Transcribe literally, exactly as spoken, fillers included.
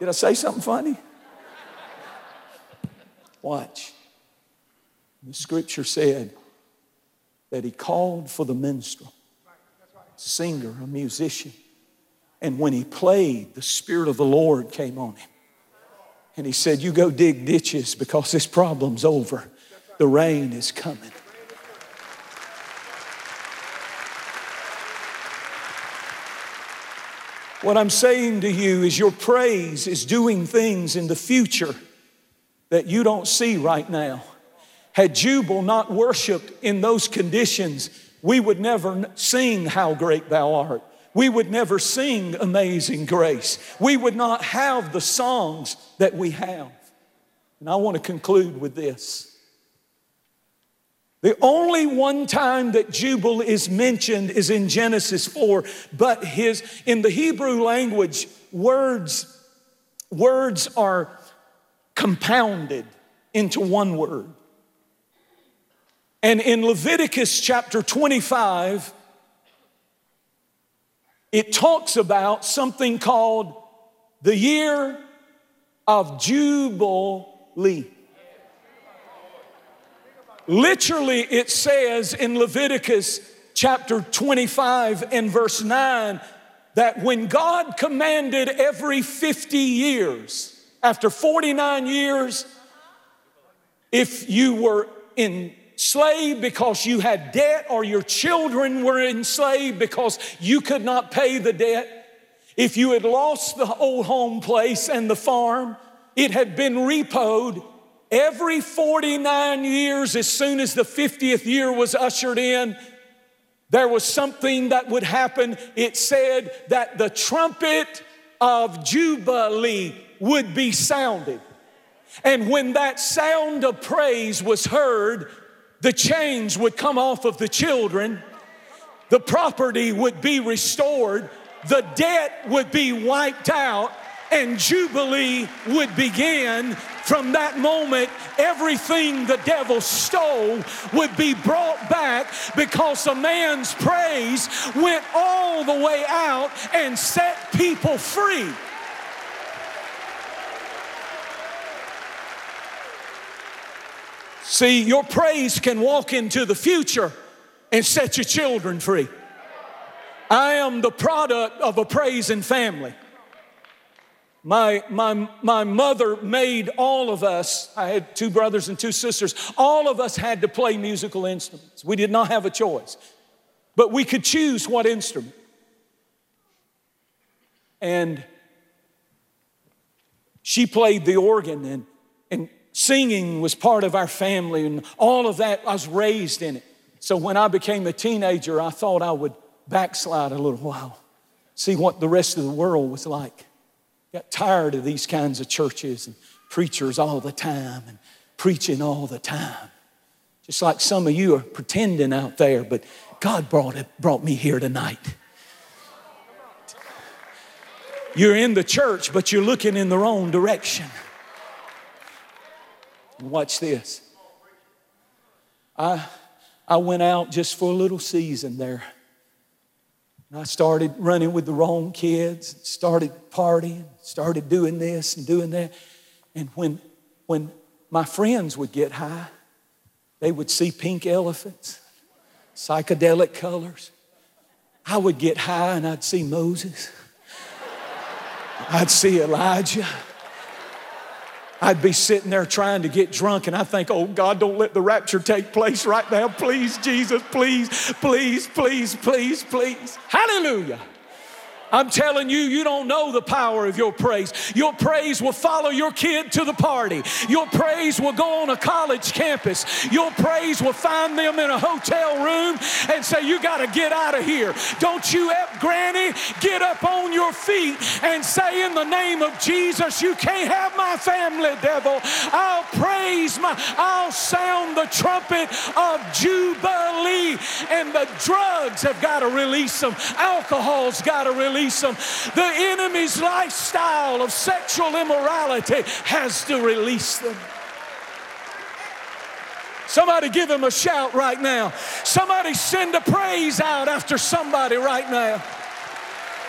Did I say something funny? Watch. The scripture said that he called for the minstrel, singer, a musician. And when he played, the Spirit of the Lord came on him. And he said, you go dig ditches because this problem's over. The rain is coming. What I'm saying to you is your praise is doing things in the future that you don't see right now. Had Jubal not worshiped in those conditions, we would never sing How Great Thou Art. We would never sing Amazing Grace. We would not have the songs that we have. And I want to conclude with this. The only one time that Jubal is mentioned is in Genesis four, but his in the Hebrew language, words, words are compounded into one word. And in Leviticus chapter twenty-five, it talks about something called the year of Jubilee. Literally, it says in Leviticus chapter twenty-five and verse nine that when God commanded every fifty years, after forty-nine years, if you were enslaved because you had debt or your children were enslaved because you could not pay the debt, if you had lost the old home place and the farm, it had been repoed. Every forty-nine years, as soon as the fiftieth year was ushered in, there was something that would happen. It said that the trumpet of Jubilee would be sounded. And when that sound of praise was heard, the chains would come off of the children, the property would be restored, the debt would be wiped out, and Jubilee would begin. From that moment, everything the devil stole would be brought back because a man's praise went all the way out and set people free. See, your praise can walk into the future and set your children free. I am the product of a praising family. My, my, my mother made all of us, I had two brothers and two sisters, all of us had to play musical instruments. We did not have a choice, but we could choose what instrument. And she played the organ, and, and singing was part of our family, and all of that, I was raised in it. So when I became a teenager, I thought I would backslide a little while, see what the rest of the world was like. Got tired of these kinds of churches and preachers all the time and preaching all the time. Just like some of you are pretending out there, but God brought it, brought me here tonight. You're in the church, but you're looking in the wrong direction. Watch this. I, I went out just for a little season there. I started running with the wrong kids, started partying, started doing this and doing that. And when, when my friends would get high, they would see pink elephants, psychedelic colors. I would get high and I'd see Moses. I'd see Elijah. I'd be sitting there trying to get drunk, and I think, oh, God, don't let the rapture take place right now. Please, Jesus, please, please, please, please, please. Hallelujah. I'm telling you, you don't know the power of your praise. Your praise will follow your kid to the party. Your praise will go on a college campus. Your praise will find them in a hotel room and say, you got to get out of here. Don't you, Granny, get up on your feet and say, in the name of Jesus, you can't have my family, devil. I'll praise my, I'll sound the trumpet of Jubilee. And the drugs have got to release them. Alcohol's got to release them. The enemy's lifestyle of sexual immorality has to release them. Somebody give him a shout right now. Somebody send a praise out after somebody right now.